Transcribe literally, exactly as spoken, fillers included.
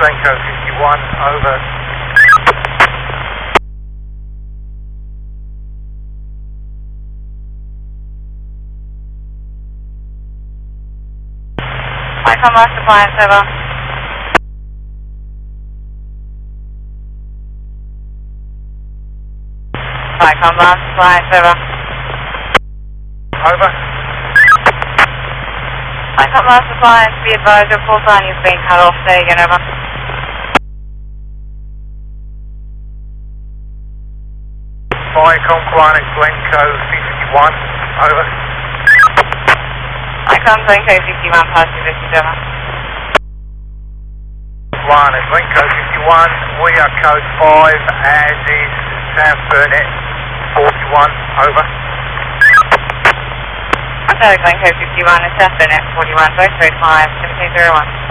Glencoe fifty-one, over. Icon Master Appliance, over. Icon Master Appliance, over. Over. Icon Master Appliance, be advised your full line is being cut off. Say again, over. Icon Kiwanis Glencoe fifty-one, over. Icon Glencoe fifty-one, pass position, over. Kiwanis Glencoe fifty-one, we are code five, as is South Burnett forty-one, over. Icon Glencoe fifty-one and South Burnett forty-one, both code five, seventeen zero one.